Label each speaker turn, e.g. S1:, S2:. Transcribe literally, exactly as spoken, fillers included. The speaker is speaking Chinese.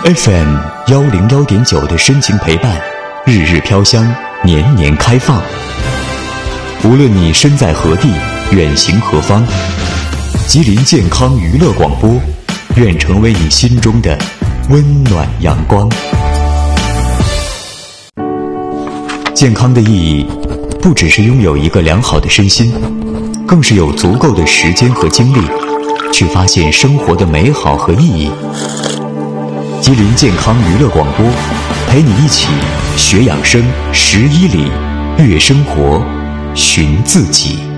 S1: F M 幺零幺点九的深情陪伴，日日飘香，年年开放。无论你身在何地，远行何方，吉林健康娱乐广播，愿成为你心中的温暖阳光。健康的意义，不只是拥有一个良好的身心，更是有足够的时间和精力，去发现生活的美好和意义。吉林健康娱乐广播，陪你一起学养生，识医理，悦生活，寻自己。